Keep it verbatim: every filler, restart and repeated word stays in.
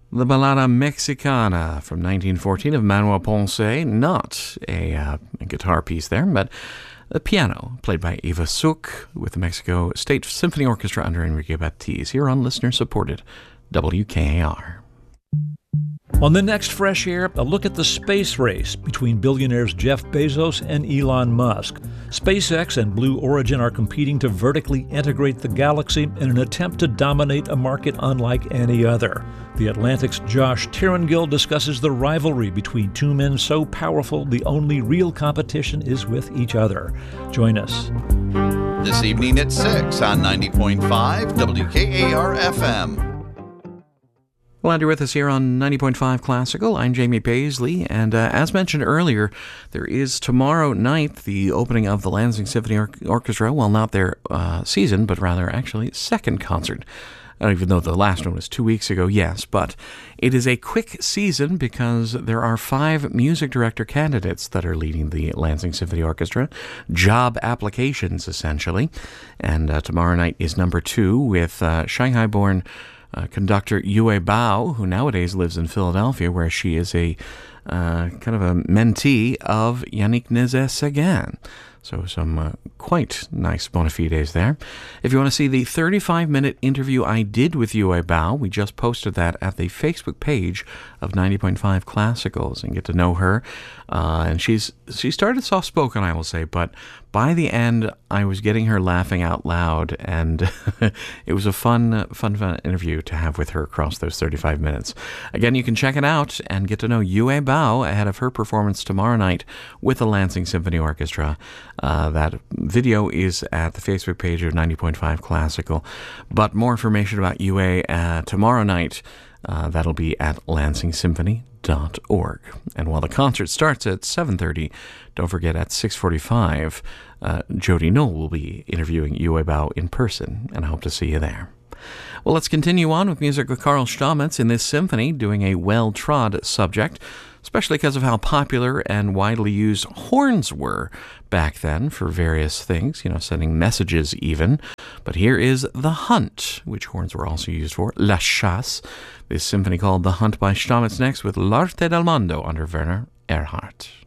The Balada Mexicana from nineteen fourteen of Manuel Ponce, not a, uh, a guitar piece there, but the piano played by Eva Suk with the Mexico State Symphony Orchestra under Enrique Batiz here on listener-supported W K A R. On the next Fresh Air, a look at the space race between billionaires Jeff Bezos and Elon Musk. SpaceX and Blue Origin are competing to vertically integrate the galaxy in an attempt to dominate a market unlike any other. The Atlantic's Josh Tirangill discusses the rivalry between two men so powerful the only real competition is with each other. Join us. This evening at six on ninety point five W K A R F M. Glad you're with us here on ninety point five Classical. I'm Jamie Paisley, and uh, as mentioned earlier, there is tomorrow night the opening of the Lansing Symphony Or- Orchestra. Well, not their uh, season, but rather actually second concert. I don't even know the last one was two weeks ago, yes, but it is a quick season because there are five music director candidates that are leading the Lansing Symphony Orchestra. Job applications, essentially. And uh, tomorrow night is number two with uh, Shanghai-born Uh, conductor Yue Bao, who nowadays lives in Philadelphia, where she is a uh, kind of a mentee of Yannick Nézet-Séguin. So some uh, quite nice bona fides there. If you want to see the thirty-five minute interview I did with Yue Bao, we just posted that at the Facebook page of ninety point five Classicals and get to know her. Uh, and she's she started soft-spoken, I will say, but by the end, I was getting her laughing out loud, and it was a fun, fun, fun interview to have with her across those thirty-five minutes. Again, you can check it out and get to know Yue Bao ahead of her performance tomorrow night with the Lansing Symphony Orchestra. Uh, that video is at the Facebook page of ninety point five Classical. But more information about Yue uh, tomorrow night, uh, that'll be at lansing symphony dot org. And while the concert starts at seven thirty, don't forget at six forty-five, uh, Jody Knoll will be interviewing Yue Bao in person, and I hope to see you there. Well, let's continue on with music with Karl Stamitz in this symphony, doing a well-trod subject, especially because of how popular and widely used horns were back then for various things, you know, sending messages even. But here is The Hunt, which horns were also used for, La Chasse. This symphony called The Hunt by Stamitz next with L'Arte del Mondo under Werner Erhardt.